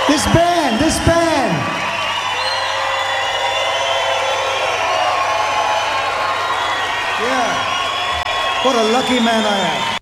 This band, this band. Yeah. What a lucky man I am.